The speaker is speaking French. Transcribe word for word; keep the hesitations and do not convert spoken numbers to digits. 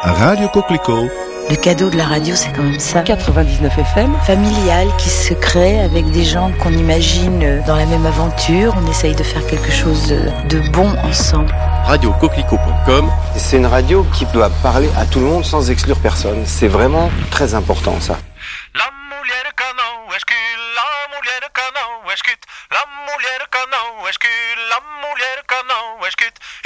Radio Coquelicot. Le cadeau de la radio, c'est quand même ça. quatre-vingt-dix-neuf F M. Familial, qui se crée avec des gens qu'on imagine dans la même aventure. On essaye de faire quelque chose de bon ensemble. radio coquelicot point com. C'est une radio qui doit parler à tout le monde sans exclure personne. C'est vraiment très important, ça. La mulher canão escute, la mulher canão escute, la mulher canão escute, la mulher canão escute.